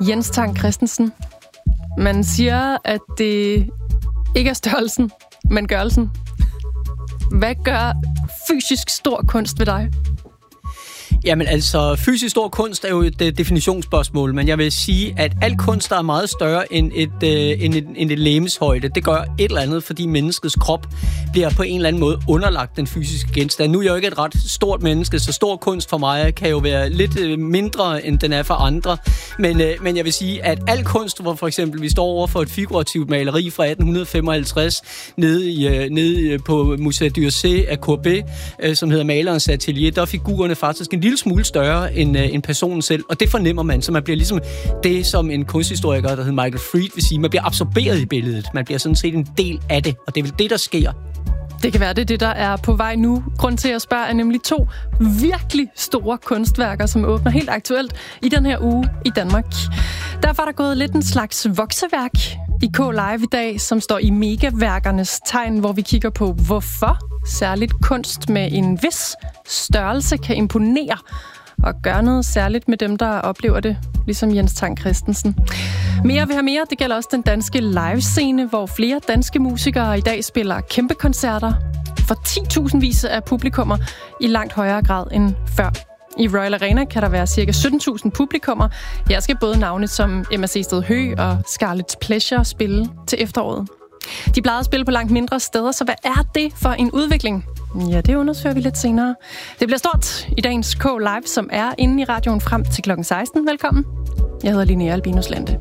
Jens Tang Christensen. Man siger, at det ikke er størrelsen, men gørelsen. Hvad gør fysisk stor kunst ved dig? Jamen altså, fysisk stor kunst er jo et definitionsspørgsmål, men jeg vil sige, at al kunst er meget større end et legemshøjde. Det gør et eller andet, fordi menneskets krop bliver på en eller anden måde underlagt den fysiske genstand. Nu er jeg jo ikke et ret stort menneske, så stor kunst for mig kan jo være lidt mindre, end den er for andre. Men jeg vil sige, at al kunst, hvor for eksempel vi står over for et figurativt maleri fra 1855, nede på Musée d'Orsay af Courbet, som hedder Malerens Atelier, der er figurerne faktisk en lille smule større end personen selv, og det fornemmer man, så man bliver ligesom det, som en kunsthistoriker, der hedder Michael Fried, vil sige, man bliver absorberet i billedet. Man bliver sådan set en del af det, og det er vel det, der sker. Det kan være, det der er på vej nu. Grund til at spørge er nemlig 2 virkelig store kunstværker, som åbner helt aktuelt i den her uge i Danmark. Derfor er der gået lidt en slags vokseværk i K-Live i dag, som står i megaværkernes tegn, hvor vi kigger på, hvorfor særligt kunst med en vis størrelse kan imponere og gøre noget særligt med dem, der oplever det, ligesom Jens Tang Christensen. Mere vil have mere, det gælder også den danske livescene, hvor flere danske musikere i dag spiller kæmpe koncerter for 10.000 vis af publikummer i langt højere grad end før. I Royal Arena kan der være ca. 17.000 publikummer. Her skal både navne som Emma Seested Høegh og Scarlet Pleasure spille til efteråret. De plejede at spille på langt mindre steder, så hvad er det for en udvikling? Ja, det undersøger vi lidt senere. Det bliver stort i dagens K-Live, som er inde i radioen frem til klokken 16. Velkommen. Jeg hedder Linnea Albinus Lande.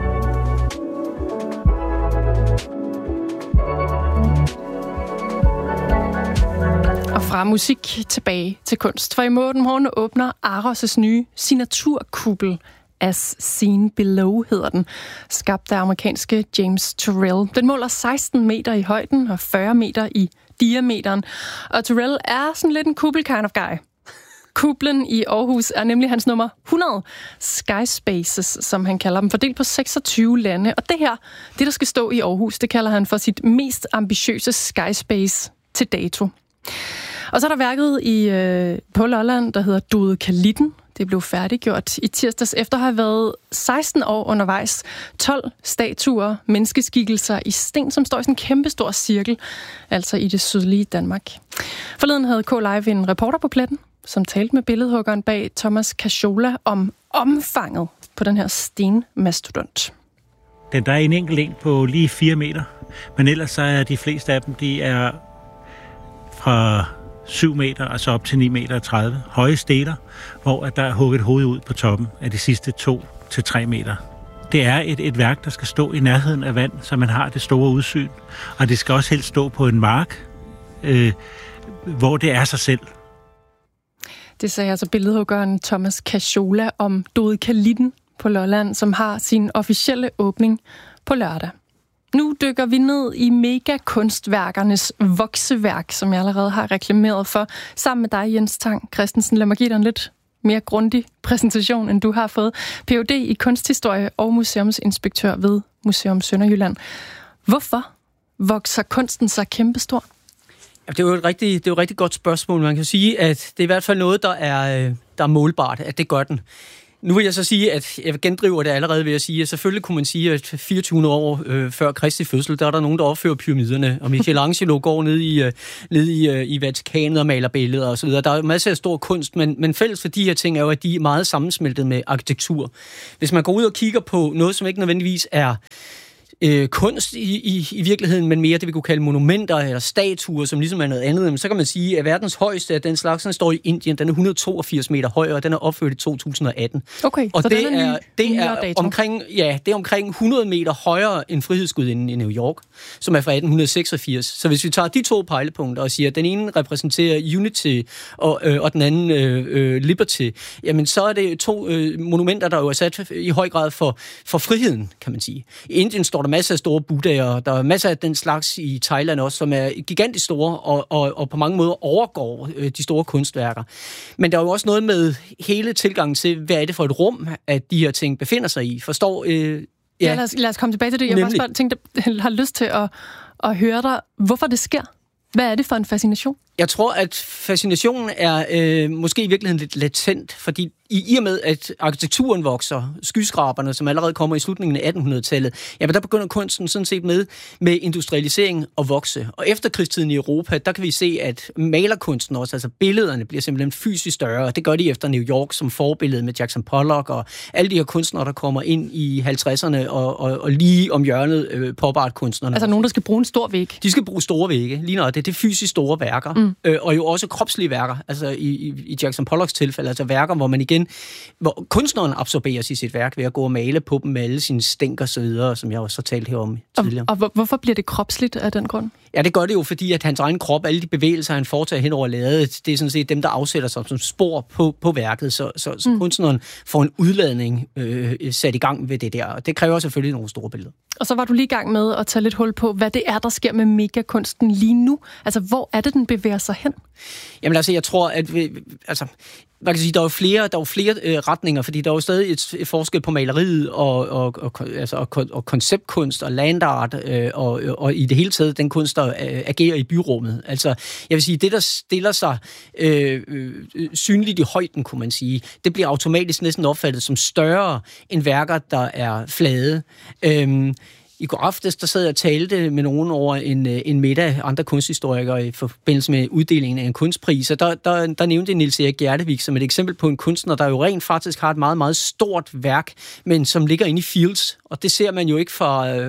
Og fra musik tilbage til kunst. For i morgen åbner Aros' nye signaturkuppel, As Seen Below hedder den, skabt af amerikanske James Turrell. Den måler 16 meter i højden og 40 meter i diameteren. Og Turrell er sådan lidt en kuppel kind of guy. Kuplen i Aarhus er nemlig hans nummer 100 Sky Spaces, som han kalder dem, fordelt på 26 lande. Og det der skal stå i Aarhus, det kalder han for sit mest ambitiøse Sky Space til dato. Og så er der værket på Lolland, der hedder Dodekalitten. Det blev færdiggjort i tirsdags efter at have været 16 år undervejs. 12 statuer, menneskeskikkelser i sten, som står i sådan en kæmpestor cirkel, altså i det sydlige Danmark. Forleden havde K-Live en reporter på pletten, som talte med billedhuggeren bag Thomas Casciola om omfanget på den her stenmastodont. Der er en enkelt en på lige 4 meter, men ellers så er de fleste af dem, de er fra 7 meter, altså op til 9,30 meter høje steler, hvor der er hugget hoved ud på toppen af de sidste 2-3 meter. Det er et værk, der skal stå i nærheden af vand, så man har det store udsyn. Og det skal også helst stå på en mark, hvor det er sig selv. Det sagde altså billedhuggeren Thomas Casciola om Dodekalitten på Lolland, som har sin officielle åbning på lørdag. Nu dykker vi ned i megakunstværkernes vokseværk, som jeg allerede har reklameret for, sammen med dig, Jens Tang Christensen. Lad mig give dig en lidt mere grundig præsentation, end du har fået. Ph.D. i kunsthistorie og museumsinspektør ved Museum Sønderjylland. Hvorfor vokser kunsten så kæmpestor? Ja, det er jo et rigtig godt spørgsmål. Man kan sige, at det er i hvert fald noget, der er målbart, at det gør den. Nu vil jeg så sige, at jeg gendriver det allerede ved at sige, at selvfølgelig kunne man sige, at 2400 år før Kristi fødsel, der er der nogen, der opfører pyramiderne, og Michelangelo går ned i Vatikanet og maler billeder og så videre. Der er masser af stor kunst, men fælles for de her ting er jo, at de er meget sammensmeltet med arkitektur. Hvis man går ud og kigger på noget, som ikke nødvendigvis er kunst i virkeligheden, men mere det, vi kunne kalde monumenter eller statuer, som ligesom er noget andet. Så kan man sige, at verdens højeste af den slags, den står i Indien. Den er 182 meter høj, og den er opført i 2018. Okay, og så det er omkring 100 meter højere end Frihedsgudinden i New York, som er fra 1886. Så hvis vi tager de 2 pejlepunkter og siger, at den ene repræsenterer Unity, og den anden Liberty, jamen så er det 2 monumenter, der jo er sat i høj grad for friheden, kan man sige. I Indien står der masser af store buddhaer, der er masser af den slags i Thailand også, som er gigantisk store og på mange måder overgår de store kunstværker. Men der er jo også noget med hele tilgangen til, hvad er det for et rum, at de her ting befinder sig i. Forstår? Lad os komme tilbage til det. Jeg har også bare tænkt, at jeg har lyst til at høre dig, hvorfor det sker. Hvad er det for en fascination? Jeg tror, at fascinationen er måske i virkeligheden lidt latent, fordi i og med, at arkitekturen vokser, skyskraberne, som allerede kommer i slutningen af 1800-tallet, jamen der begynder kunsten sådan set med industrialisering at vokse. Og efter krigstiden i Europa, der kan vi se, at malerkunsten også, altså billederne, bliver simpelthen fysisk større, og det gør de efter New York som forbillede med Jackson Pollock, og alle de her kunstnere, der kommer ind i 50'erne, og lige om hjørnet pop art-kunstnerne. Altså nogen, der skal bruge en stor væg. De skal bruge store vægge, lige når det er fysisk store værker, og jo også kropslige værker, altså i Jackson Pollocks tilfælde, altså værker, hvor kunstneren absorberes i sit værk ved at gå og male på dem med alle sine stænk og så videre, som jeg også har talt her om tidligere. Og hvorfor bliver det kropsligt af den grund? Ja, det gør det jo, fordi at hans egen krop, alle de bevægelser, han foretager hen over lærredet, det er sådan set dem, der afsætter sig som spor på værket, så kunstneren får en udladning sat i gang ved det der, og det kræver selvfølgelig nogle store billeder. Og så var du lige i gang med at tage lidt hul på, hvad det er, der sker med megakunsten lige nu. Altså, hvor er det, den bevæger sig hen? Jamen altså, jeg tror, at man kan sige, der er jo flere retninger, fordi der er jo stadig et forskel på maleriet og konceptkunst og landart og i det hele taget den kunst, der agerer i byrummet. Altså, jeg vil sige, det, der stiller sig synligt i højden, kunne man sige, det bliver automatisk næsten opfattet som større end værker, der er flade. I går aftes, der sad jeg og talte med nogen over en middag, andre kunsthistorikere i forbindelse med uddelingen af en kunstpris, og der nævnte Niels Erik Gjertevik som et eksempel på en kunstner, der jo rent faktisk har et meget, meget stort værk, men som ligger inde i Fields, og det ser man jo ikke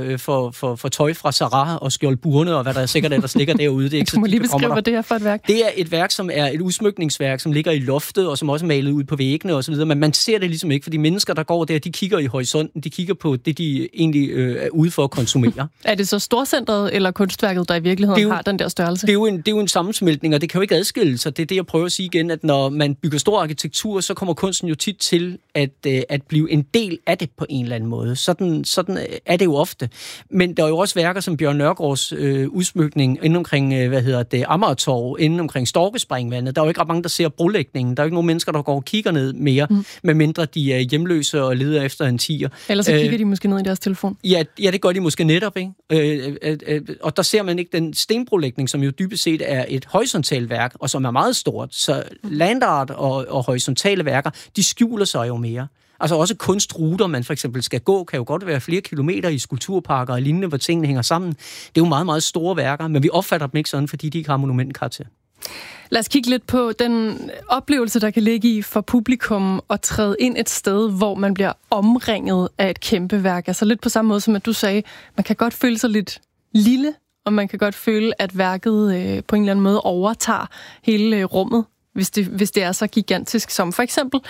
for tøj fra Zara og skjoldburne, og hvad der sikkert ellers ligger derude. Det er ikke du må lige beskrive, hvad det er for et værk. Det er et værk, som er et udsmykningsværk, som ligger i loftet, og som også er malet ud på væggene og så videre, men man ser det ligesom ikke, for de mennesker, der går der, de kigger i horisonten, de kigger på det, de egentlig er ude for at konsumere. Er det så storcentret eller kunstværket, der i virkeligheden har den der størrelse? Det er jo en sammensmeltning, og det kan jo ikke adskille sig. Det er det, jeg prøver at sige igen, at når man bygger stor arkitektur, så kommer kunsten jo tit til at blive en del af det på en eller anden måde. Sådan er det jo ofte. Men der er jo også værker som Bjørn Nørgaards udsmykning inden omkring, Amagertorv, inden omkring Storkespringvandet. Der er jo ikke ret mange, der ser brolægningen. Der er jo ikke nogen mennesker, der går og kigger ned mere, medmindre de er hjemløse og leder efter en tiger. Ellers så kigger de måske ned i deres telefon. Ja, det gør de måske netop, ikke? Og der ser man ikke den stenbrolægning, som jo dybest set er et horisontalt værk, og som er meget stort. Så landart og horisontale værker, de skjuler sig jo mere. Altså også kunstruter, man for eksempel skal gå, kan jo godt være flere kilometer i skulpturparker og lignende, hvor tingene hænger sammen. Det er jo meget, meget store værker, men vi opfatter dem ikke sådan, fordi de ikke har monumentkarakter. Lad os kigge lidt på den oplevelse, der kan ligge i for publikum at træde ind et sted, hvor man bliver omringet af et kæmpe værk. Altså lidt på samme måde som at du sagde, man kan godt føle sig lidt lille, og man kan godt føle, at værket på en eller anden måde overtager hele rummet, hvis det er så gigantisk som for eksempel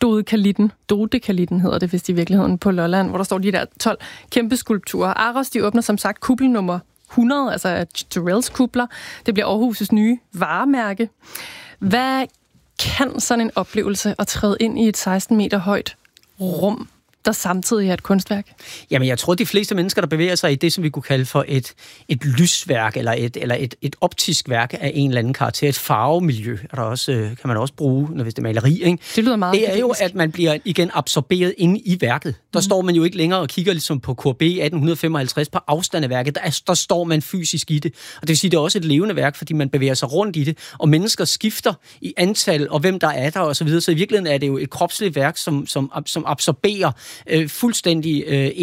Dodekalitten hedder det vist i virkeligheden på Lolland, hvor der står de der 12 kæmpe skulpturer. Aros, de åbner som sagt kuppel nummer 100, altså Turrells kupler. Det bliver Aarhus' nye varemærke. Hvad kan sådan en oplevelse at træde ind i et 16 meter højt rum, der samtidig er et kunstværk? Jamen, jeg tror, de fleste mennesker, der bevæger sig i det, som vi kunne kalde for et lysværk, eller et optisk værk af en eller anden karakter, et farvemiljø, er der også, kan man også bruge, hvis det er maleri, ikke? Det lyder meget. Det er jo, at man bliver igen absorberet inde i værket. Der står man jo ikke længere og kigger ligesom på Courbet 1855 på afstand af værket. Der står man fysisk i det. Og det vil sige, det er også et levende værk, fordi man bevæger sig rundt i det, og mennesker skifter i antal, og hvem der er der, og så videre. Så i virkeligheden er det jo et kropsligt værk, som absorberer fuldstændig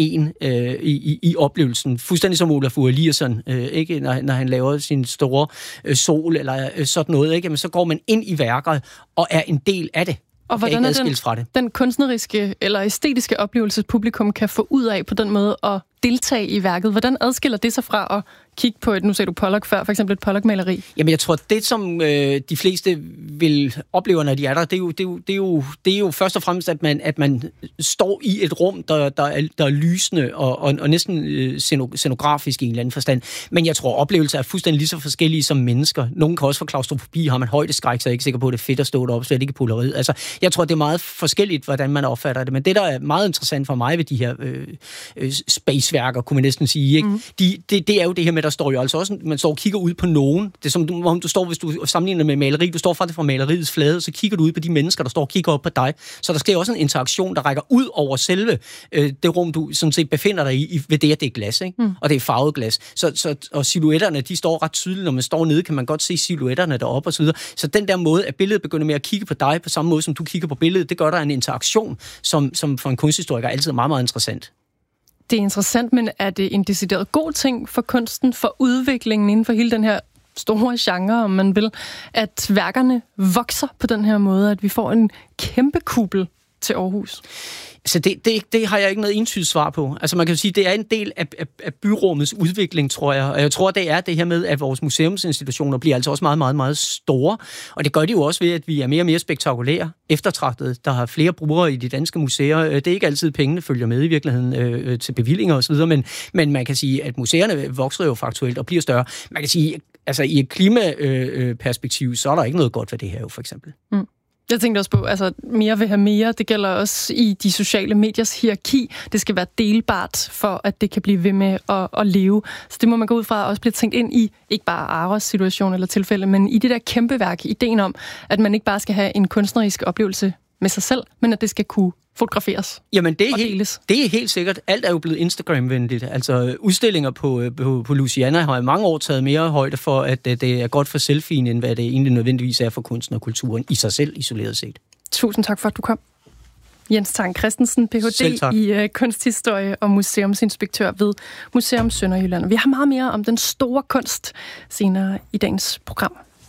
i oplevelsen. Fuldstændig som Olaf Eliasson, ikke? Når han laver sin store sol eller sådan noget, ikke? Men så går man ind i værket og er en del af det. Og hvordan er den kunstneriske eller æstetiske oplevelse, publikum kan få ud af på den måde at deltage i værket? Hvordan adskiller det sig fra at kigge på nu ser du Pollock før, for eksempel et Pollock-maleri? Jamen, jeg tror, det som de fleste vil opleve, når de er der, det er jo først og fremmest, at man står i et rum, der er lysende og næsten scenografisk i en eller anden forstand. Men jeg tror, oplevelser er fuldstændig lige så forskellige som mennesker. Nogle kan også få klaustrofobi, har man højdeskræk, så er jeg ikke sikker på, at det er fedt at stå deroppe, så er det ikke polariet. Altså, jeg tror, det er meget forskelligt, hvordan man opfatter det. Men det, der er meget interessant for mig ved de her spaceværker, kunne man næsten sige, ikke? Det er jo det her med, silhuetter står jo altså også, man står og kigger ud på nogen. Det er som om du står, hvis du sammenligner med maleri, du står faktisk fra maleriets flade, så kigger du ud på de mennesker, der står og kigger op på dig. Så der sker også en interaktion, der rækker ud over selve det rum, du sådan set befinder dig i ved det, at det er glas, ikke? Og det er farvet glas. Og silhuetterne, de står ret tydeligt. Når man står nede, kan man godt se silhuetterne deroppe og så videre. Så den der måde, at billedet begynder med at kigge på dig på samme måde, som du kigger på billedet, det gør der en interaktion, som for en kunsthistoriker altid er meget, meget interessant. Det er interessant, men er det en decideret god ting for kunsten, for udviklingen inden for hele den her store genre, om man vil, at værkerne vokser på den her måde, at vi får en kæmpe kuppel til Aarhus? Så det har jeg ikke noget entydigt svar på. Altså man kan jo sige, det er en del af byrummets udvikling, tror jeg. Og jeg tror, det er det her med, at vores museumsinstitutioner bliver altså også meget, meget, meget store. Og det gør de jo også ved, at vi er mere og mere spektakulære, eftertragtede. Der har flere brugere i de danske museer. Det er ikke altid, pengene følger med i virkeligheden til bevillinger osv., men man kan sige, at museerne vokser jo faktuelt og bliver større. Man kan sige, altså i et klimaperspektiv, så er der ikke noget godt ved det her jo, for eksempel. Jeg tænkte også på, altså mere vil have mere. Det gælder også i de sociale mediers hierarki. Det skal være delbart, for at det kan blive ved med at leve. Så det må man gå ud fra også blive tænkt ind i, ikke bare Aros situation eller tilfælde, men i det der kæmpe værk, ideen om, at man ikke bare skal have en kunstnerisk oplevelse med sig selv, men at det skal kunne fotograferes. Jamen det er helt sikkert. Alt er jo blevet Instagram-venligt. Altså udstillinger på Louisiana har i mange år taget mere højde for, at det er godt for selfien, end hvad det egentlig nødvendigvis er for kunsten og kulturen i sig selv, isoleret set. Tusind tak for, at du kom. Jens Tang Christensen, Ph.D. i kunsthistorie og museumsinspektør ved Museum Sønderjylland. Vi har meget mere om den store kunst senere i dagens program.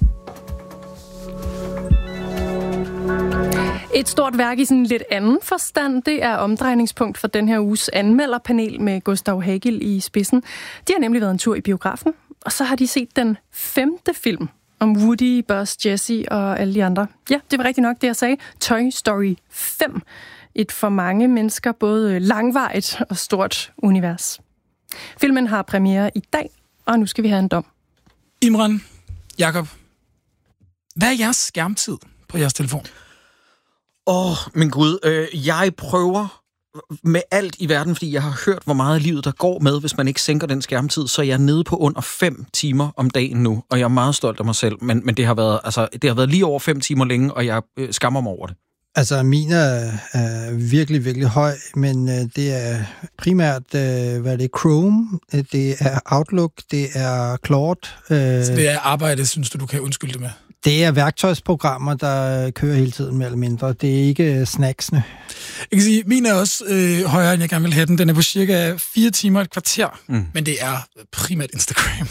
Et stort værk i sådan en lidt anden forstand, det er omdrejningspunkt for den her uges anmelderpanel med Gustav Hagel i spidsen. De har nemlig været en tur i biografen, og så har de set den 5. film om Woody, Buzz, Jessie og alle de andre. Ja, det var rigtig nok det, jeg sagde. Toy Story 5. Et for mange mennesker både langvarigt og stort univers. Filmen har premiere i dag, og nu skal vi have en dom. Imran, Jakob, hvad er jeres skærmtid på jeres telefon? Min Gud, jeg prøver med alt i verden, fordi jeg har hørt, hvor meget af livet der går med, hvis man ikke sænker den skærmtid, så jeg er nede på under 5 timer om dagen nu, og jeg er meget stolt af mig selv, men det har været lige over 5 timer længe, og jeg skammer mig over det. Altså, min er virkelig, virkelig høj, men det er primært, hvad det er, Chrome, det er Outlook, det er Claude. Så det er arbejde, synes du kan undskylde det med? Det er værktøjsprogrammer, der kører hele tiden mere eller mindre. Det er ikke snacksene. Jeg kan sige, min er også højere, end jeg gerne vil have den. Den er på cirka 4 timer et kvarter, men det er primært Instagram.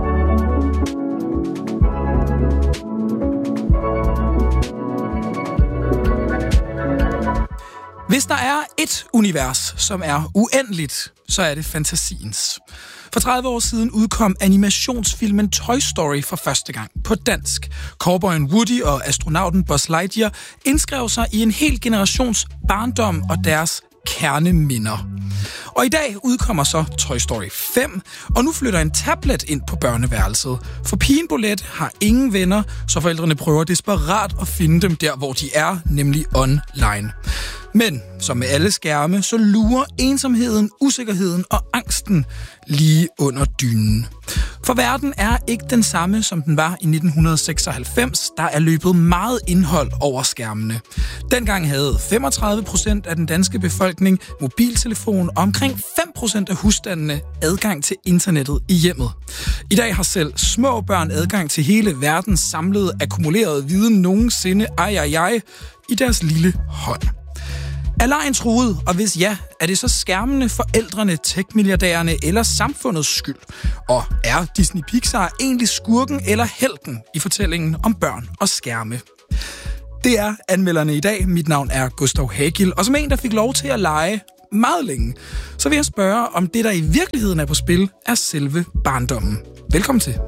Hvis der er et univers, som er uendeligt, så er det fantasiens. For 30 år siden udkom animationsfilmen Toy Story for første gang på dansk. Cowboyen Woody og astronauten Buzz Lightyear indskrev sig i en hel generations barndom og deres kerneminder. Og i dag udkommer så Toy Story 5, og nu flytter en tablet ind på børneværelset. For pigen Bolette har ingen venner, så forældrene prøver desperat at finde dem der, hvor de er, nemlig online. Men som med alle skærme, så lurer ensomheden, usikkerheden og angsten lige under dynen. For verden er ikke den samme, som den var i 1996. Der er løbet meget indhold over skærmene. Dengang havde 35% af den danske befolkning mobiltelefon, og omkring 5% af husstandene adgang til internettet i hjemmet. I dag har selv små børn adgang til hele verdens samlede akkumulerede viden nogensinde i deres lille hånd. Er lejen truet, og hvis ja, er det så skærmene, forældrene, tech-milliardærerne eller samfundets skyld? Og er Disney Pixar egentlig skurken eller helten i fortællingen om børn og skærme? Det er anmelderne i dag. Mit navn er Gustav Hagel, og som en, der fik lov til at lege meget længe, så vil jeg spørge, om det, der i virkeligheden er på spil, er selve barndommen. Velkommen til.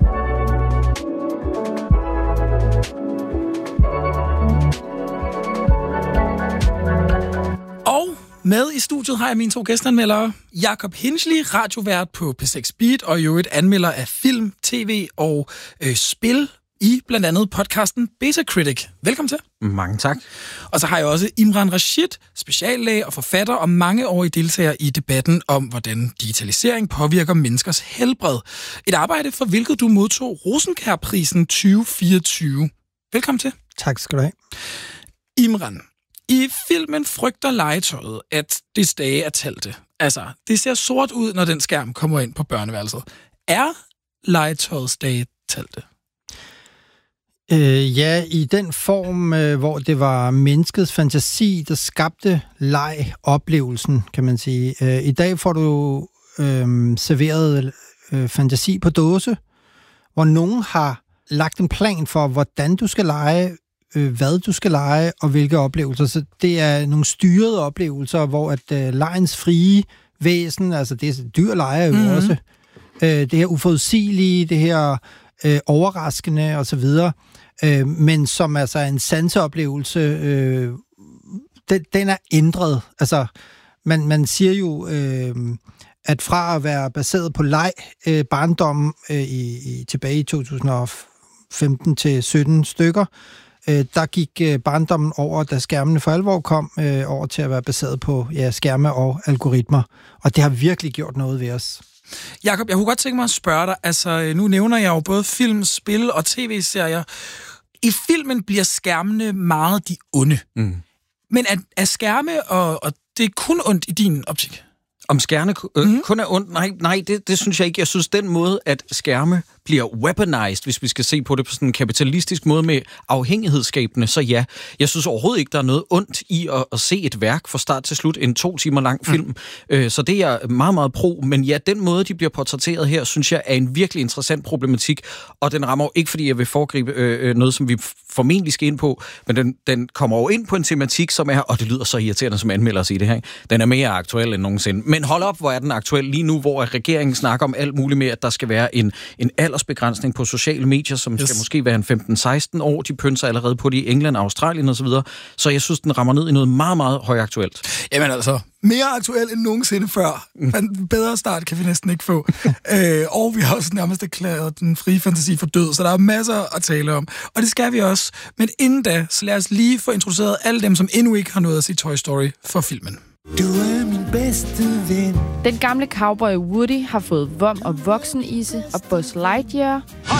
Med i studiet har jeg mine 2 gæstanmeldere. Jakob Hinsley, radiovært på P6 Beat, og jo et anmelder af film, tv og spil i blandt andet podcasten Beta Critic. Velkommen til. Mange tak. Og så har jeg også Imran Rashid, speciallæge og forfatter og mangeårig deltager i debatten om, hvordan digitalisering påvirker menneskers helbred. Et arbejde, for hvilket du modtog Rosenkjærprisen 2024. Velkommen til. Tak skal du have. Imran, i filmen frygter legetøjet, at dets dage er talte. Altså, det ser sort ud, når den skærm kommer ind på børneværelset. Er legetøjets dage talte? Ja, i den form, hvor det var menneskets fantasi, der skabte leg-oplevelsen, kan man sige. I dag får du serveret fantasi på dåse, hvor nogen har lagt en plan for, hvordan du skal lege, hvad du skal lege, og hvilke oplevelser. Så det er nogle styrede oplevelser, hvor at legens frie væsen, altså det dyr leger jo også, det her uforudsigelige, det her overraskende osv., men som altså en sanseoplevelse, den er ændret. Altså, man siger jo, at fra at være baseret på leg, barndommen tilbage i 2015 til 17 stykker, der gik barndommen over, da skærmene for alvor kom, over til at være baseret på skærme og algoritmer. Og det har virkelig gjort noget ved os. Jakob, jeg kunne godt tænke mig at spørge dig, altså nu nævner jeg jo både film, spil og tv-serier. I filmen bliver skærmene meget de onde. Men er skærme, og det er kun ondt i din optik? Om skærme kun er ondt? Nej, det synes jeg ikke. Jeg synes, den måde, at skærme bliver weaponized, hvis vi skal se på det på sådan en kapitalistisk måde med afhængighedsskabende, så ja. Jeg synes overhovedet ikke, der er noget ondt i at se et værk fra start til slut, en 2 timer lang film. Så det er jeg meget, meget pro. Men ja, den måde, de bliver portrætteret her, synes jeg er en virkelig interessant problematik. Og den rammer jo ikke, fordi jeg vil foregribe noget, som vi formentlig skal ind på, men den kommer jo ind på en tematik, som er, og det lyder så irriterende som anmelder at sige det her, ikke? Den er mere aktuel end nogensinde. Men hold op, hvor er den aktuel lige nu, hvor regeringen snakker om alt muligt med, at der skal være en aldersbegrænsning på sociale medier, som skal måske være en 15-16 år. De pynser allerede på det i England, Australien osv. Så jeg synes, den rammer ned i noget meget, meget højaktuelt. Jamen altså, mere aktuel end nogensinde før. En bedre start kan vi næsten ikke få. Og vi har også nærmest erklæret den frie fantasi for død, så der er masser at tale om. Og det skal vi også. Men inden da, så lad os lige få introduceret alle dem, som endnu ikke har nået at se Toy Story for filmen. Du er min bedste ven. Den gamle cowboy Woody har fået vom og voksenisse, og Buzz Lightyear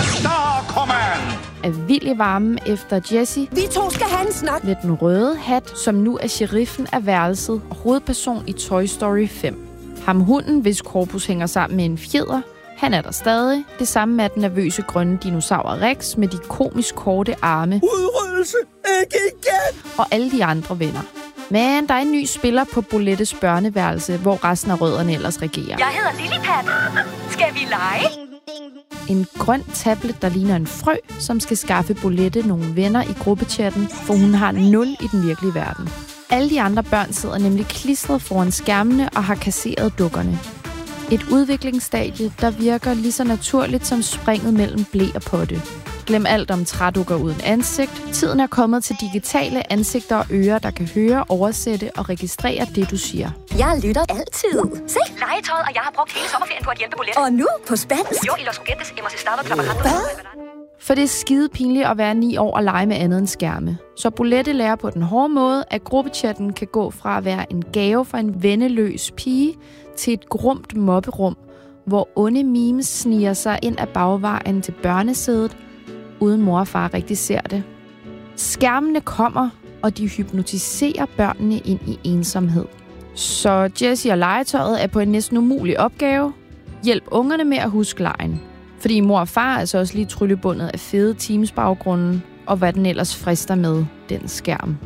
er vild i varmen efter Jessie. Vi to skal have en snak. Med den røde hat, som nu er sheriffen af værelset og hovedperson i Toy Story 5. Ham hunden, hvis korpus hænger sammen med en fjeder, han er der stadig. Det samme med den nervøse grønne dinosaur Rex med de komisk korte arme. Udryddelse, ikke igen! Og alle de andre venner. Men der er en ny spiller på Bolettes børneværelse, hvor resten af rødderne ellers regerer. Jeg hedder Lillipat. Skal vi lege? En grøn tablet, der ligner en frø, som skal skaffe Bolette nogle venner i gruppechatten, for hun har 0 i den virkelige verden. Alle de andre børn sidder nemlig klistret foran skærmene og har kasseret dukkerne. Et udviklingsstadie, der virker lige så naturligt som springet mellem ble og potte. Glem alt om trædukker uden ansigt. Tiden er kommet til digitale ansigter og ører, der kan høre, oversætte og registrere det, du siger. Jeg lytter altid. Se, legetøjet, og jeg har brugt hele sommerferien på at hjælpe Bolette. Og nu på spansk. Jo, i los juguetes hemos estado trabajando. Hvad? For det er skide pinligt at være 9 år og lege med andet end skærme. Så Bolette lærer på den hårde måde, at gruppechatten kan gå fra at være en gave for en venneløs pige til et grumt mobberum, hvor onde memes sniger sig ind ad bagvejen til børnesædet, uden mor og far rigtig ser det. Skærmene kommer, og de hypnotiserer børnene ind i ensomhed. Så Jessie og legetøjet er på en næsten umulig opgave. Hjælp ungerne med at huske legen. Fordi mor og far er så også lige tryllebundet af fede Teams-baggrunden, og hvad den ellers frister med, den skærm.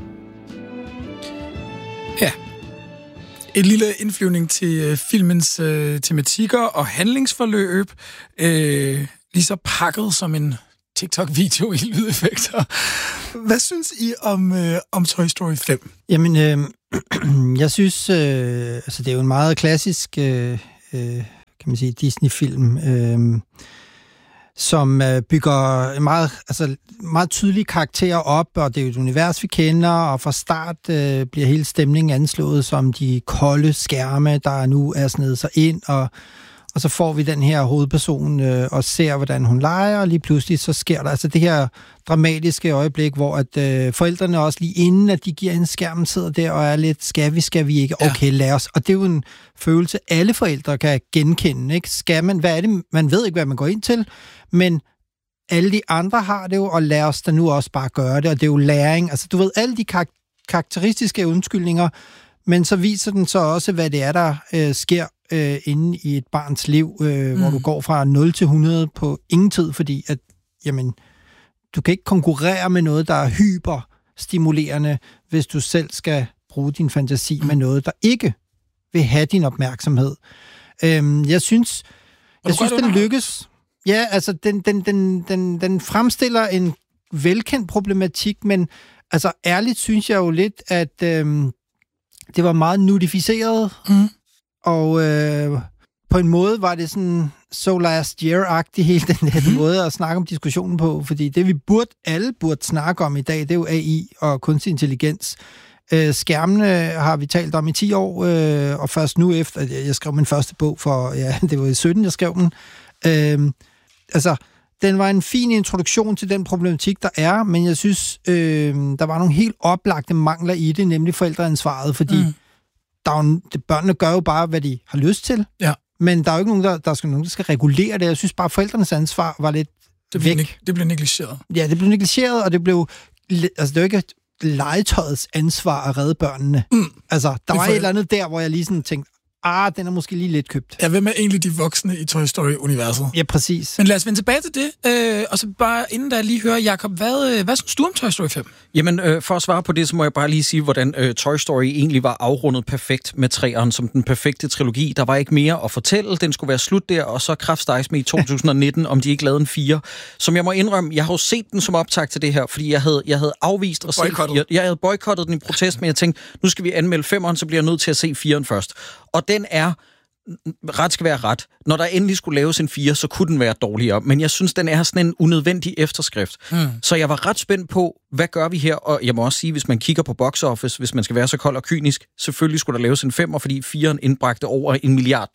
Ja. En lille indflyvning til filmens tematikker og handlingsforløb. Lige så pakket som en TikTok-video i lydeffekter. Hvad synes I om Toy Story 5? Jamen, jeg synes, altså det er jo en meget klassisk, kan man sige, Disney-film, som bygger en meget tydelige karakterer op, og det er jo et univers, vi kender, og fra start bliver hele stemningen anslået som de kolde skærme, der nu er snedet sig ind, og så får vi den her hovedperson og ser, hvordan hun leger, og lige pludselig så sker der altså det her dramatiske øjeblik, hvor at forældrene også lige inden, at de giver en skærm, sidder der og er lidt, skal vi ikke? Okay, lad os. Og det er jo en følelse, alle forældre kan genkende, ikke? Skal man, hvad er det? Man ved ikke, hvad man går ind til, men alle de andre har det jo, og lad os da nu også bare gøre det, og det er jo læring. Altså, du ved, alle de karakteristiske undskyldninger, men så viser den så også, hvad det er, der sker inde i et barns liv, hvor du går fra 0 til 100 på ingen tid, fordi at, jamen, du kan ikke konkurrere med noget, der er hyperstimulerende, hvis du selv skal bruge din fantasi med noget, der ikke vil have din opmærksomhed. Jeg synes, den lykkes. Ja, altså, den fremstiller en velkendt problematik, men altså, ærligt synes jeg jo lidt, at det var meget nudificeret, og på en måde var det sådan So Last Year-agtig hele den her måde at snakke om diskussionen på, fordi det vi alle burde snakke om i dag, det er jo AI og kunstig intelligens. Skærmene har vi talt om i 10 år, og først nu efter, jeg skrev min første bog for, det var i 17, jeg skrev den. Altså, den var en fin introduktion til den problematik, der er, men jeg synes, der var nogle helt oplagte mangler i det, nemlig forældreansvaret, fordi børnene gør jo bare, hvad de har lyst til, men der er jo ikke nogen, der skal regulere det. Jeg synes bare, forældrenes ansvar var lidt væk. Det blev negligeret. Ja, det blev negligeret, og det blev... Altså, det var ikke legetøjets ansvar at redde børnene. Altså, der var et eller andet der, hvor jeg lige sådan tænkte, den er måske lige lidt købt. Ja, hvem er egentlig de voksne i Toy Story-universet? Ja, præcis. Men lad os vende tilbage til det, og så bare inden der lige høre, Jacob, hvad synes du om Toy Story 5? Jamen, for at svare på det, så må jeg bare lige sige, hvordan Toy Story egentlig var afrundet perfekt med 3'eren, som den perfekte trilogi. Der var ikke mere at fortælle, den skulle være slut der, og så kraftstejs med i 2019, om de ikke lavede en 4. Som jeg må indrømme, jeg har jo set den som optag til det her, fordi jeg havde afvist at se... Jeg havde boykottet den i protest, men jeg tænkte, nu skal vi anmelde 5'eren, så bliver jeg nødt til at se 4'eren først. Og den er, ret skal være ret, når der endelig skulle laves en 4, så kunne den være dårligere. Men jeg synes, den er sådan en unødvendig efterskrift. Så jeg var ret spændt på, hvad gør vi her? Og jeg må også sige, hvis man kigger på box office, hvis man skal være så kold og kynisk, selvfølgelig skulle der laves en 5'er, fordi 4'eren indbragte over $1 milliard.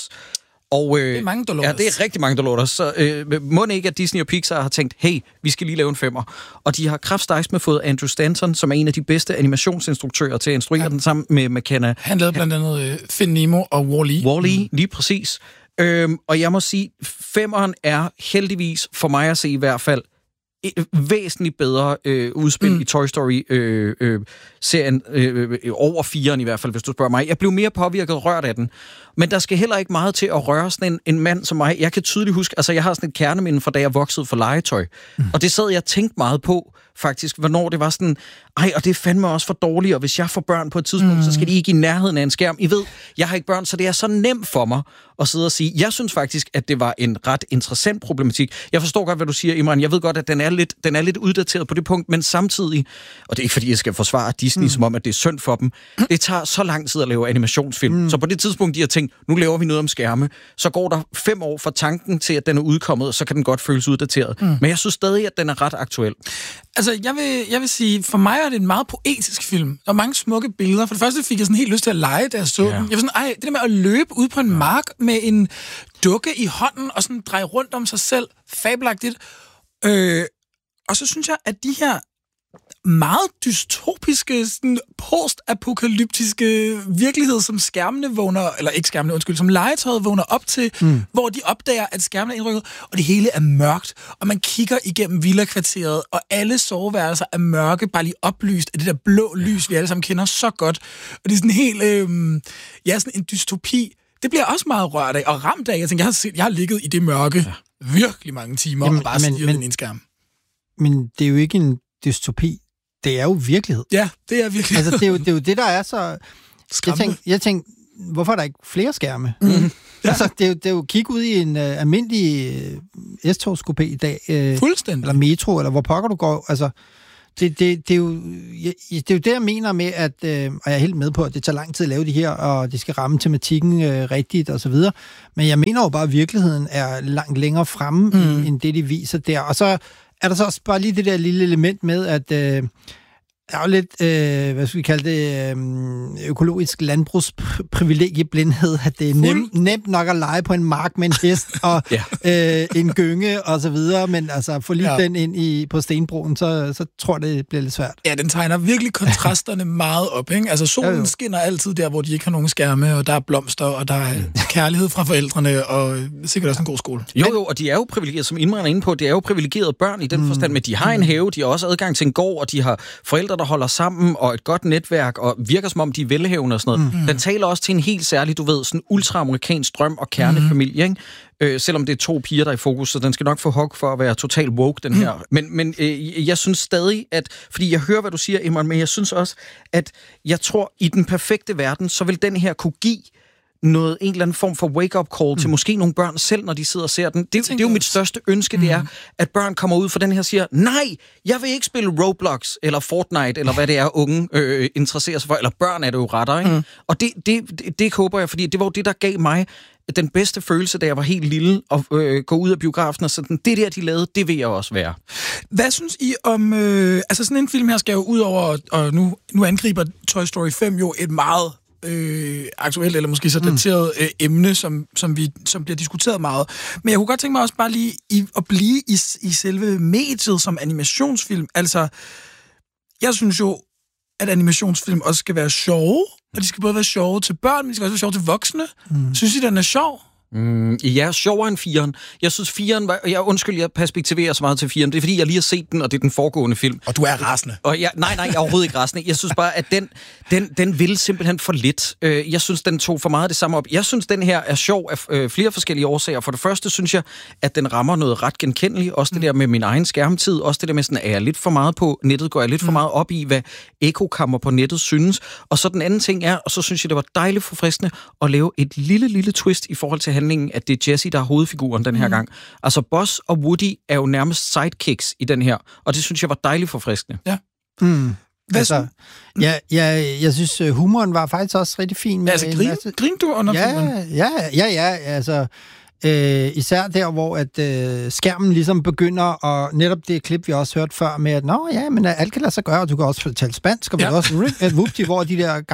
Og, det er mange dollars. Ja, det er rigtig mange dollars. Så må ikke, at Disney og Pixar har tænkt, hey, vi skal lige lave en 5'er. Og de har kraftstejs med fået Andrew Stanton, som er en af de bedste animationsinstruktører til at instruere den sammen med McKenna. Han lavede blandt andet Find Nemo og Wall-E. Wall-E, lige præcis. Og jeg må sige, 5'eren er heldigvis, for mig at se i hvert fald, et væsentligt bedre udspil i Toy Story-serien, over 4'eren i hvert fald, hvis du spørger mig. Jeg blev mere påvirket og rørt af den. Men der skal heller ikke meget til at røre sådan en mand som mig. Jeg kan tydeligt huske, altså jeg har sådan et kerneminde fra da jeg voksede for legetøj. Og det sad jeg tænkte meget på, faktisk, hvornår det var sådan, og det er fandme også for dårligt, og hvis jeg får børn på et tidspunkt, så skal de ikke i nærheden af en skærm. I ved, jeg har ikke børn, så det er så nemt for mig at sidde og sige, jeg synes faktisk, at det var en ret interessant problematik. Jeg forstår godt, hvad du siger, Imran. Jeg ved godt, at den er lidt uddateret på det punkt, men samtidig, og det er ikke fordi, jeg skal forsvare Disney, som om, at det er synd for dem, det tager så lang tid at lave animationsfilm. Så på det tidspunkt, de har tænkt, nu laver vi noget om skærme, så går der 5 år fra tanken til, at den er udkommet, og så kan den godt føles uddateret. Men jeg synes stadig, at den er ret aktuel. Altså, jeg vil sige, for mig er det en meget poetisk film. Der er mange smukke billeder. For det første fik jeg sådan helt lyst til at lege, da jeg så den. Jeg var sådan, det der med at løbe ud på en mark med en dukke i hånden, og sådan dreje rundt om sig selv, fabelagtigt. Og så synes jeg, at de her meget dystopiske, sådan post-apokalyptiske virkelighed, som skærmene vågner, eller ikke skærmene, undskyld, som legetøjet vågner op til, hvor de opdager, at skærmene er indrykket, og det hele er mørkt, og man kigger igennem villakvarteret, og alle soveværelser er mørke, bare lige oplyst af det der blå lys, vi alle sammen kender så godt. Og det er sådan helt, sådan en dystopi. Det bliver også meget rørt af, og ramt af. Jeg tænker, jeg har ligget i det mørke virkelig mange timer, og bare stirret ind i en skærm. Men det er jo ikke en dystopi. Det er jo virkelighed. Ja, det er virkelighed. Altså, det er jo det, der er så... Jeg tænkte, hvorfor er der ikke flere skærme? Altså, det er jo kig ud i en almindelig S-togskopé i dag. Fuldstændig. Eller metro, eller hvor pokker du går. Altså, det er jo det, jeg mener med, at... og jeg er helt med på, at det tager lang tid at lave det her, og det skal ramme tematikken rigtigt, og så videre. Men jeg mener jo bare, at virkeligheden er langt længere fremme, end det, de viser der. Og så er der så også bare lige det der lille element med, Der er jo lidt, hvad skal vi kalde det, økologisk landbrugsprivilegieblindhed, at det er nemt nok at lege på en mark med en hest og en gynge og så videre, men altså få lige den ind på stenbroen, så tror jeg, det bliver lidt svært. Ja, den tegner virkelig kontrasterne meget op, ikke? Altså solen skinner altid der, hvor de ikke har nogen skærme, og der er blomster, og der er kærlighed fra forældrene, og sikkert også en god skole. Jo, og de er jo privilegeret, som Imran er inde på, det er jo privilegerede børn i den forstand, men de har en have, de har også adgang til en gård, og de har forældre, der holder sammen, og et godt netværk, og virker som om, de er velhavende og sådan noget. Den taler også til en helt særlig, du ved, sådan ultraamerikansk drøm og kernefamilie, ikke? Selvom det er 2 piger, der er i fokus, så den skal nok få hug for at være total woke, den her. Men jeg synes stadig, at, fordi jeg hører, hvad du siger, Imran, men jeg synes også, at jeg tror, i den perfekte verden, så vil den her kunne give en eller anden form for wake-up call til måske nogle børn selv, når de sidder og ser den. Det er jo mit største ønske, det er, at børn kommer ud for den her og siger, nej, jeg vil ikke spille Roblox, eller Fortnite, eller hvad det er, unge interesserer sig for, eller børn er det jo retter, ikke? Og det håber jeg, fordi det var jo det, der gav mig den bedste følelse, da jeg var helt lille, og gå ud af biografen og sådan, det der, de lavede, det vil jeg også være. Hvad synes I om... altså sådan en film her skal jo ud over, og nu angriber Toy Story 5 jo et meget aktuelt, eller måske så dateret emne, som bliver diskuteret meget. Men jeg kunne godt tænke mig også bare lige at blive i selve mediet som animationsfilm. Altså, jeg synes jo, at animationsfilm også skal være sjove, og de skal både være sjove til børn, men de skal også være sjove til voksne. Synes I, den er sjov? Ja, sjovere end 4'eren. Jeg synes 4'eren var... Jeg perspektiverer så meget til 4'eren. Det er fordi, jeg lige har set den, og det er den foregående film. Og du er rasende. Og nej, jeg er overhovedet ikke rasende. Jeg synes bare, at den vil simpelthen for lidt. Jeg synes, den tog for meget det samme op. Jeg synes, den her er sjov af flere forskellige årsager. For det første synes jeg, at den rammer noget ret genkendeligt. Også det der med min egen skærmtid. Også det der med sådan, er jeg lidt for meget på nettet? Går jeg lidt for meget op i, hvad ekokammer på nettet synes? Og så den anden ting er, og så synes jeg, det var dejligt forfriskende at lave et lille twist i forhold til handlingen, at det er Jessie, der er hovedfiguren den her gang. Altså, Buzz og Woody er jo nærmest sidekicks i den her, og det synes jeg var dejligt forfriskende. Ja. Altså, jeg synes, humoren var faktisk også rigtig fin. Altså, grin du under filmen? Ja, altså... især der, hvor at skærmen ligesom begynder, og netop det klip, vi også hørt før med, at men alt kan lade sig gøre, og du kan også tale spansk, og du kan også whoopty, hvor de der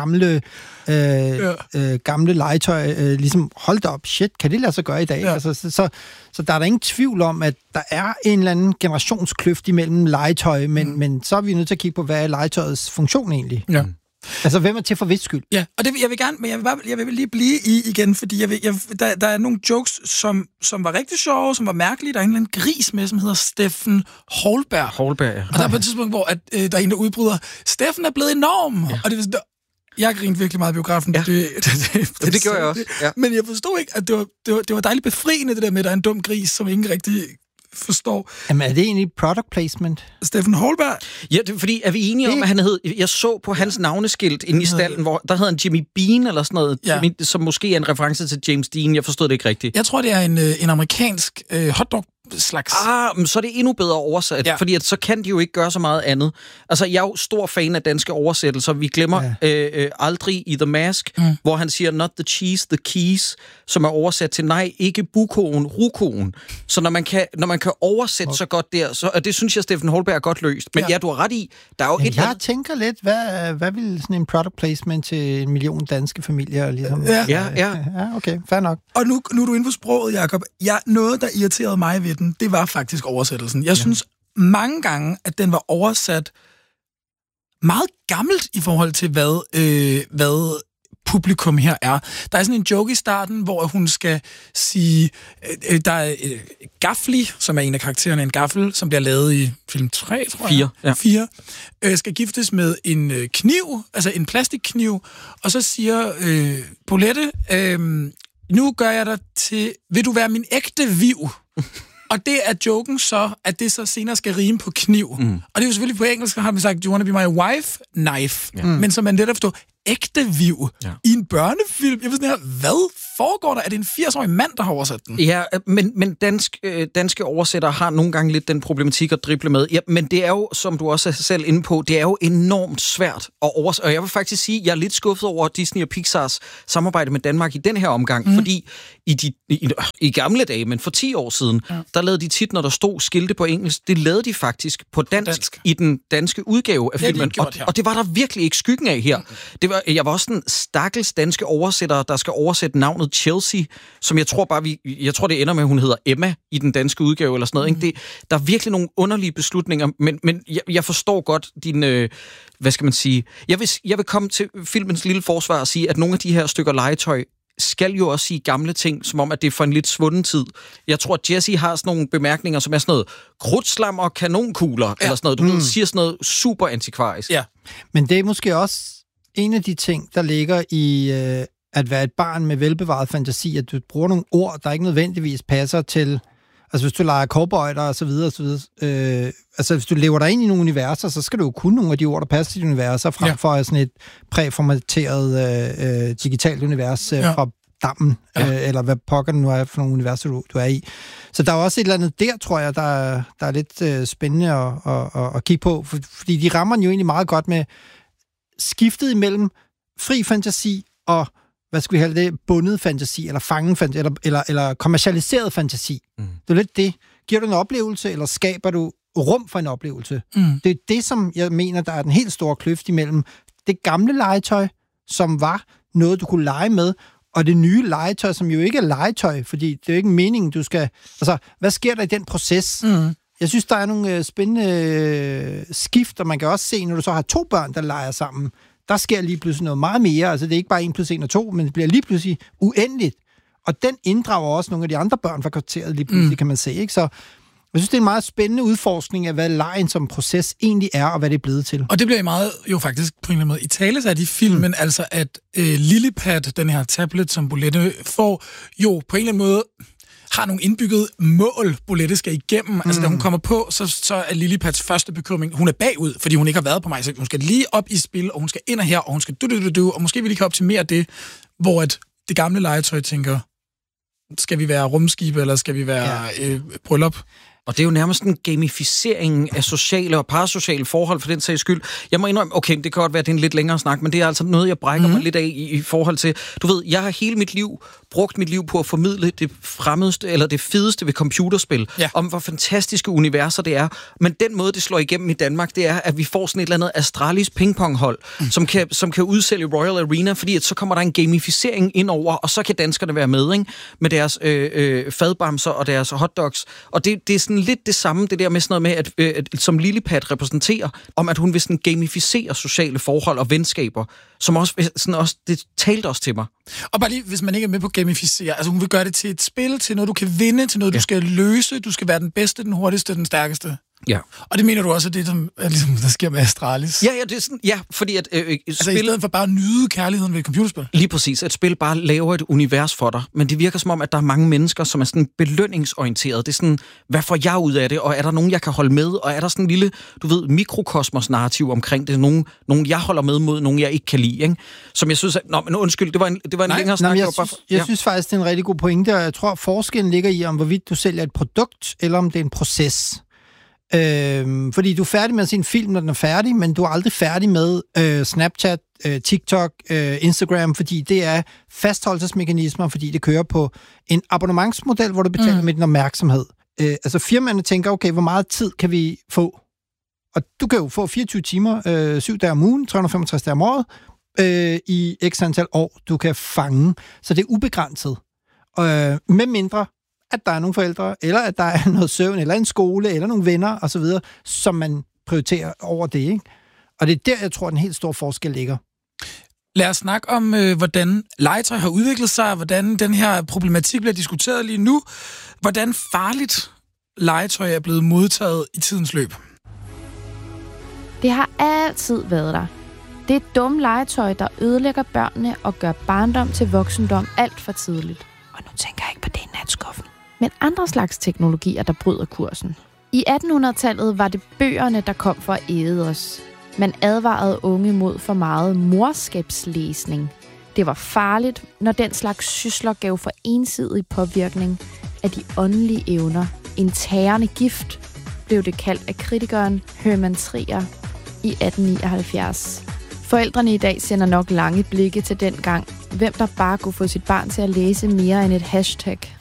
gamle legetøj ligesom, hold op, shit, kan det lade sig gøre i dag? Ja. Altså, så der er der ingen tvivl om, at der er en eller anden generationskløft imellem legetøj, men så er vi nødt til at kigge på, hvad er legetøjets funktion egentlig? Ja. Altså, hvem er til for vis skyld? Ja, og det jeg vil gerne, men jeg vil lige blive i igen, fordi der er nogle jokes, som var rigtig sjove, som var mærkelige. Der er en eller anden gris med, som hedder Steffen Holberg, ja. Og der er på et tidspunkt, hvor at, der er en, der udbryder, Steffen er blevet enorm! Ja. Og det jeg grinte virkelig meget i biografen. Ja. Det gjorde jeg også. Ja. Men jeg forstod ikke, at det var dejligt befriende, det der med, at der er en dum gris, som ingen rigtig forstår. Jamen, er det egentlig product placement? Steffen Holberg? Ja, det er fordi, er vi enige om, at han hed... Jeg så på hans navneskilt inde i stallen, hvor der hedder han Jimmy Bean eller sådan noget, som måske er en reference til James Dean. Jeg forstod det ikke rigtigt. Jeg tror, det er en amerikansk hotdog slags. Så er det endnu bedre oversat, fordi at, så kan de jo ikke gøre så meget andet. Altså, jeg er jo stor fan af danske oversættelser. Vi glemmer aldrig i The Mask, hvor han siger, not the cheese, the keys, som er oversat til, nej, ikke bukoen, rukoen. Så når man kan oversætte så godt der, så, og det synes jeg, Steffen Holberg er godt løst. Men ja, du har ret i, der er jo jeg tænker lidt, hvad vil sådan en product placement til 1 million danske familier? Ligesom? Ja, okay, fair nok. Og nu er du inde på sproget, Jacob. noget, der irriterede mig ved den, det var faktisk oversættelsen. Jeg synes mange gange, at den var oversat meget gammelt i forhold til, hvad publikum her er. Der er sådan en joke i starten, hvor hun skal sige, der er Gaffli, som er en af karaktererne, en gaffel, som bliver lavet i film 3, tror jeg. 4. Skal giftes med en kniv, altså en plastikkniv, og så siger Bolette, nu gør jeg dig til, vil du være min ægte viv? Og det er joken så, at det så senere skal rime på kniv. Og det er jo selvfølgelig på engelsk, har man sagt, do you want to be my wife? Knife. Men så man netop forstår, ægte viv i en børnefilm. Jeg var sådan her, hvad foregår der? Er det en 80-årig mand, der har oversat den? Ja, men danske oversættere har nogle gange lidt den problematik at drible med. Ja, men det er jo, som du også er selv inde på, det er jo enormt svært at oversætte. Og jeg vil faktisk sige, at jeg er lidt skuffet over Disney og Pixars samarbejde med Danmark i den her omgang, fordi i gamle dage, men for 10 år siden, der lavede de tit, når der stod skilte på engelsk, det lavede de faktisk på dansk. I den danske udgave af filmen. Og det var der virkelig ikke skyggen af her. Jeg var også en stakkels danske oversætter, der skal oversætte navnet Chelsea, som jeg tror det ender med, at hun hedder Emma i den danske udgave eller sådan noget. Ikke? Der er virkelig nogle underlige beslutninger, men jeg forstår godt din... hvad skal man sige? Jeg vil komme til filmens lille forsvar og sige, at nogle af de her stykker legetøj skal jo også sige gamle ting, som om, at det er for en lidt svunden tid. Jeg tror, at Jessie har sådan nogle bemærkninger, som er sådan noget krudtslam og kanonkugler, eller sådan noget. Du ved, siger sådan noget super antikvarisk. Ja. Men det er måske også en af de ting, der ligger i at være et barn med velbevaret fantasi, at du bruger nogle ord, der ikke nødvendigvis passer til... Altså, hvis du leger cowboyder og så videre, og så videre. Altså, hvis du lever dig ind i nogle universer, så skal du jo kunne nogle af de ord, der passer til de universer, frem for sådan et præformateret digitalt univers fra dammen, eller hvad pokker det nu er for nogle universer, du er i. Så der er også et eller andet der, tror jeg, der er lidt spændende at kigge på, fordi de rammer den jo egentlig meget godt med skiftet imellem fri fantasi og hvad skal vi kalde det, bundet fantasi, eller fangen fantasi, eller kommercialiseret fantasi. Det er lidt det. Giver du en oplevelse, eller skaber du rum for en oplevelse? Det er det, som jeg mener, der er den helt store kløft imellem det gamle legetøj, som var noget, du kunne lege med, og det nye legetøj, som jo ikke er legetøj, fordi det er jo ikke meningen, du skal... Altså, hvad sker der i den proces? Jeg synes, der er nogle spændende skift, og man kan også se, når du så har 2 børn, der leger sammen, der sker lige pludselig noget meget mere. Altså, det er ikke bare 1 + 1 og 2, men det bliver lige pludselig uendeligt. Og den inddrager også nogle af de andre børn fra kvarteret lige pludselig, kan man se. Ikke? Så jeg synes, det er en meget spændende udforskning af, hvad legen som proces egentlig er, og hvad det er blevet til. Og det bliver meget jo faktisk på en eller anden måde i talesat i filmen, altså at Lillipad, den her tablet, som Bolette får, jo på en eller anden måde har nogle indbygget mål, Bolette skal igennem. Altså, da hun kommer på, så er Lillipads første bekymring, hun er bagud, fordi hun ikke har været på mig. Så hun skal lige op i spil, og hun skal ind og her, og hun skal og måske vil de kan optimere det, hvor at det gamle legetøj tænker, skal vi være rumskib, eller skal vi være bryllup? Og det er jo nærmest en gamificering af sociale og parasociale forhold for den sags skyld. Jeg må indrømme, okay, det kan godt være, det er en lidt længere snak, men det er altså noget, jeg brækker mig lidt af i forhold til... Du ved, jeg har hele mit liv brugt mit liv på at formidle det fremmedste, eller det fedeste ved computerspil, om hvor fantastiske universer det er. Men den måde, det slår igennem i Danmark, det er, at vi får sådan et eller andet Astralis pingponghold, som kan udsælge Royal Arena, fordi at så kommer der en gamificering ind over, og så kan danskerne være med, ikke? Med deres fadbamser og deres hotdogs. Og det er sådan lidt det samme, det der med sådan noget med, at som Lillipad repræsenterer, om at hun vil sådan gamificere sociale forhold og venskaber, som også det talte også til mig. Og bare lige, hvis man ikke er med på gamificere, altså hun vil gøre det til et spil, til noget, du kan vinde, til noget, du skal løse, du skal være den bedste, den hurtigste, den stærkeste. Ja. Og det mener du også, at det som ligesom, der sker med Astralis? Ja, det er sådan, fordi at altså i stedet for bare at nyde kærligheden ved et computerspil? Lige præcis. Et spil bare laver et univers for dig. Men det virker som om, at der er mange mennesker, som er sådan belønningsorienteret. Det er sådan, hvad får jeg ud af det? Og er der nogen, jeg kan holde med? Og er der sådan en lille, du ved, mikrokosmos-narrativ omkring det? Nogen jeg holder med mod, nogen jeg ikke kan lide, ikke? Som jeg synes, at... Nå, men undskyld, det var en længere snak. Jeg synes faktisk, det er en rigtig god pointe, og jeg tror, forskellen ligger i, om hvorvidt du sælger et produkt, eller om det er en proces. Fordi du er færdig med sin film, når den er færdig, men du er aldrig færdig med Snapchat, TikTok, Instagram, fordi det er fastholdelsesmekanismer, fordi det kører på en abonnementsmodel, hvor du betaler med din opmærksomhed. Altså firmaerne tænker, okay, hvor meget tid kan vi få? Og du kan jo få 24 timer, 7 dage om ugen, 365 dage om året, i x antal år, du kan fange. Så det er ubegrænset. Med mindre at der er nogle forældre, eller at der er noget søvn, eller en skole, eller nogle venner, osv., som man prioriterer over det, ikke? Og det er der, jeg tror, den helt store forskel ligger. Lad os snakke om, hvordan legetøj har udviklet sig, hvordan den her problematik bliver diskuteret lige nu. Hvordan farligt legetøj er blevet modtaget i tidens løb. Det har altid været der. Det er dumme legetøj, der ødelægger børnene og gør barndom til voksendom alt for tidligt. Og nu tænker jeg ikke på det i natskuffen. Men andre slags teknologier, der bryder kursen. I 1800-tallet var det bøgerne, der kom for at æde os. Man advarede unge mod for meget morskabslæsning. Det var farligt, når den slags sysler gav for ensidig påvirkning af de åndelige evner. En tærende gift blev det kaldt af kritikeren Hermann Trier i 1879. Forældrene i dag sender nok lange blikke til den gang. Hvem der bare kunne få sit barn til at læse mere end et hashtag